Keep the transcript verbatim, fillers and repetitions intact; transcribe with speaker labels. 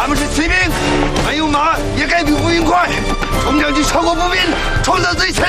Speaker 1: 咱们是骑兵，没有马也该比步兵快。众将军超过步兵，冲在最前。